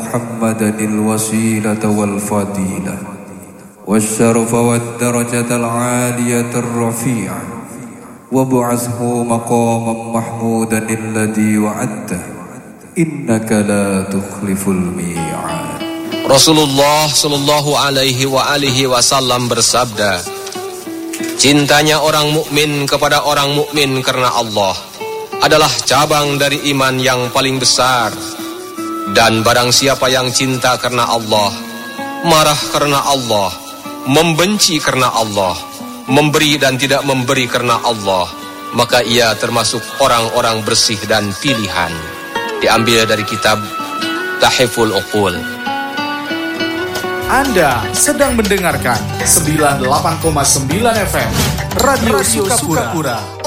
محمدا الوسيلة والفضيلة والشرف والدرجة العالية الرفيعة وابعثه مقاما محمودا الذي وعدته إنك لا تخلف الميعاد. Rasulullah sallallahu alaihi wasallam bersabda, cintanya orang mukmin kepada orang mukmin karena Allah adalah cabang dari iman yang paling besar. Dan barang siapa yang cinta karena Allah, marah karena Allah, membenci karena Allah, memberi dan tidak memberi karena Allah, maka ia termasuk orang-orang bersih dan pilihan. Diambil dari kitab Tahiful Uqul. Anda sedang mendengarkan 98,9 FM Radio Sukapura.